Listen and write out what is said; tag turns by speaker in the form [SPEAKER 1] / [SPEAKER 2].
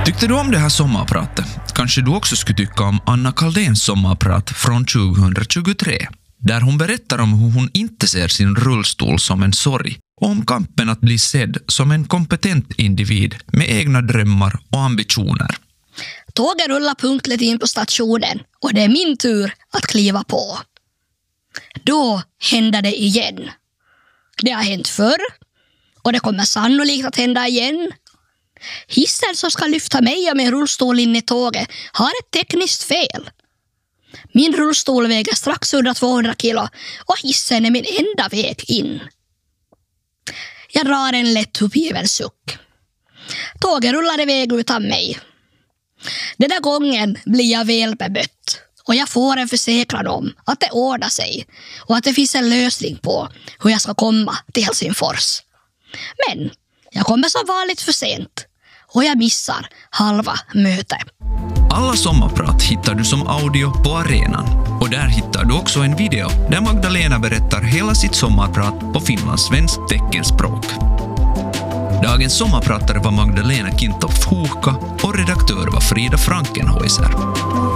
[SPEAKER 1] Tyckte du om det här sommarpratet? Kanske du också skulle tycka om Anna Kaldéns sommarprat från 2023. Där hon berättar om hur hon inte ser sin rullstol som en sorg och om kampen att bli sedd som en kompetent individ med egna drömmar och ambitioner.
[SPEAKER 2] Tåget rullar punktligt in på stationen och det är min tur att kliva på. Då händer det igen. Det har hänt förr och det kommer sannolikt att hända igen. Hissen som ska lyfta mig och min rullstol in i tåget har ett tekniskt fel. Min rullstol väger strax under 200 kilo och hissen är min enda väg in. Jag drar en lätt uppgiven suck. Tåget rullar iväg utan mig. Den där gången blir jag väl bemött och jag får en försäkran om att det ordnar sig och att det finns en lösning på hur jag ska komma till Helsingfors. Men jag kommer som vanligt för sent och jag missar halva mötet.
[SPEAKER 1] Alla sommarprat hittar du som audio på arenan. Och där hittar du också en video där Magdalena berättar hela sitt sommarprat på finlandssvensk teckenspråk. Dagens sommarpratare var Magdalena Kintoff-Huuhka och redaktör var Frida Frankenhäuser.